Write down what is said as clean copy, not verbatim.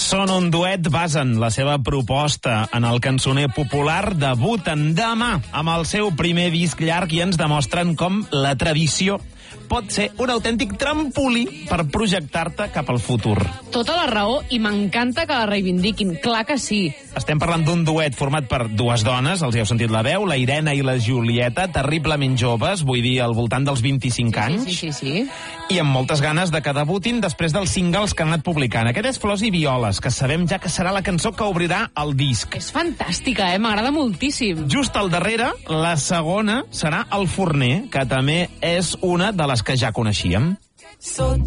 Són un duet, basen la seva proposta en el cançoner popular, debuten demà amb el seu primer disc llarg i ens demostren com la tradició pot ser un autèntic trampolí per projectar-te cap al futur. Tota la raó, i m'encanta que la reivindiquin, clar que sí. Estem parlant d'un duet format per dues dones, els hi heu sentit la veu, la Irene i la Julieta, terriblement joves, vull dir, al voltant dels 25 anys. Sí. I amb moltes ganes de que debutin després dels singles que han anat publicant. Aquest és Flors i Violes, que sabem ja que serà la cançó que obrirà el disc. És fantàstica, m'agrada moltíssim. Just al darrere, la segona serà El Forner, que també és una de les que ja coneixíem.